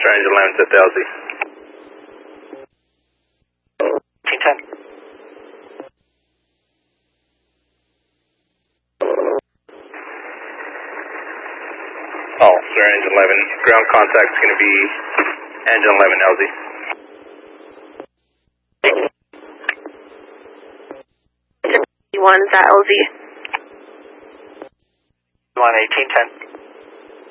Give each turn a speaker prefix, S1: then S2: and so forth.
S1: Star Engine 11 at the LZ.
S2: 1810.
S1: Oh, Star Engine 11. Ground contact's going to be Engine 11 LZ.
S3: 1 is at LZ.
S2: 1810.